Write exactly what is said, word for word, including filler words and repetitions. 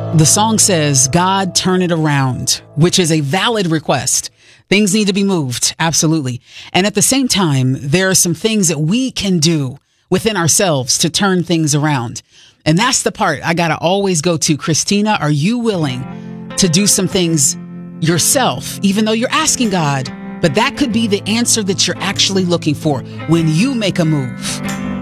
The song says, God, turn it around, which is a valid request. Things need to be moved. Absolutely. And at the same time, there are some things that we can do within ourselves to turn things around. And that's the part I got to always go to. Christina, are you willing to do some things yourself, even though you're asking God? But that could be the answer that you're actually looking for when you make a move.